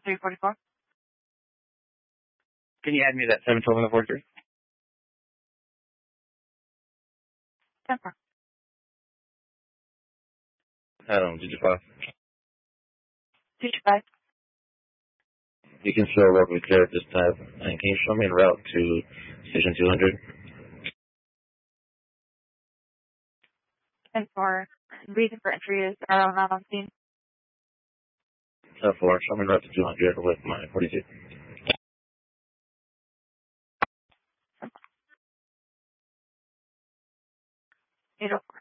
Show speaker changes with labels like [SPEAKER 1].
[SPEAKER 1] 344.
[SPEAKER 2] Can you add me that 712 on the 43?
[SPEAKER 1] 10-4.
[SPEAKER 2] Digit 5.
[SPEAKER 1] Digit 5.
[SPEAKER 2] You can still work with clear at this time. And can you show me en route to station 200?
[SPEAKER 1] 10-4. Reason for entry is not on scene.
[SPEAKER 2] 4, show me en route to 200 with my 42.
[SPEAKER 1] 804.